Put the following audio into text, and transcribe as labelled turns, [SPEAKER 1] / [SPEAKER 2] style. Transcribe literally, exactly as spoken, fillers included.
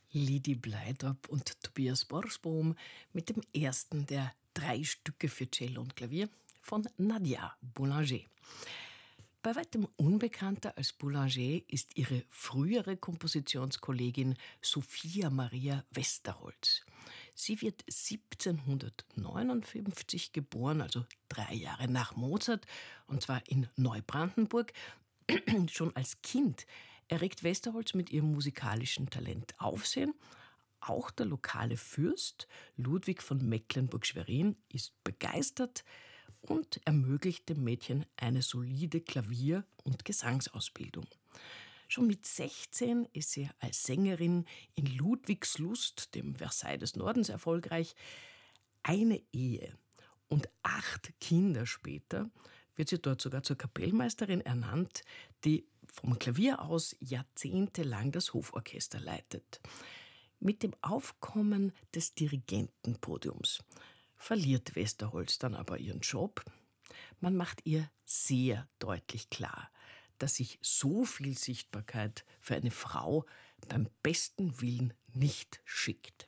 [SPEAKER 1] Lidi Bleidorp und Tobias Borsbohm mit dem ersten der drei Stücke für Cello und Klavier von Nadia Boulanger. Bei weitem unbekannter als Boulanger ist ihre frühere Kompositionskollegin Sophia Maria Westerholz. Sie wird siebzehnhundertneunundfünfzig geboren, also drei Jahre nach Mozart, und zwar in Neubrandenburg. Schon als Kind erregt Westerholz mit ihrem musikalischen Talent Aufsehen. Auch der lokale Fürst Ludwig von Mecklenburg-Schwerin ist begeistert und ermöglicht dem Mädchen eine solide Klavier- und Gesangsausbildung. Schon mit sechzehn ist sie als Sängerin in Ludwigslust, dem Versailles des Nordens, erfolgreich. Eine Ehe und acht Kinder später wird sie dort sogar zur Kapellmeisterin ernannt, die vom Klavier aus jahrzehntelang das Hoforchester leitet. Mit dem Aufkommen des Dirigentenpodiums verliert Westerholz dann aber ihren Job. Man macht ihr sehr deutlich klar, dass sich so viel Sichtbarkeit für eine Frau beim besten Willen nicht schickt.